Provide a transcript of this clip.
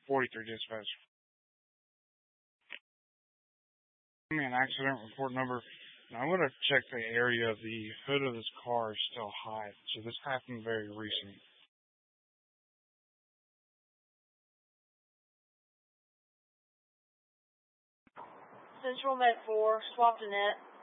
43 dispatch. Give me an accident report number. Now, I'm going to check the area. The hood of this car is still high, so this happened very recent. Central Med 4, swap to net.